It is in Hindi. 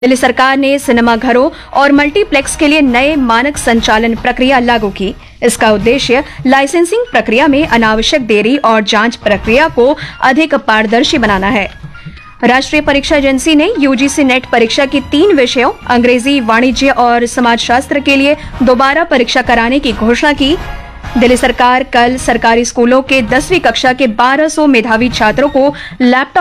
दिल्ली सरकार ने सिनेमाघरों और मल्टीप्लेक्स के लिए नए मानक संचालन प्रक्रिया लागू की। इसका उद्देश्य लाइसेंसिंग प्रक्रिया में अनावश्यक देरी और जांच प्रक्रिया को अधिक पारदर्शी बनाना है। राष्ट्रीय परीक्षा एजेंसी ने यूजीसी नेट परीक्षा की 3 विषयों अंग्रेजी, वाणिज्य और समाजशास्त्र के लिए दोबारा परीक्षा कराने की घोषणा की। दिल्ली सरकार कल सरकारी स्कूलों के 10वीं कक्षा के 1200 मेधावी छात्रों को लैपटॉप